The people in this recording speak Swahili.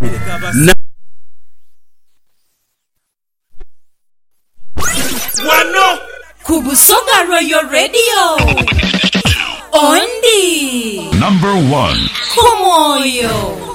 Wano Kubusonga Royal Radio Ondi Number 1 Kumoyo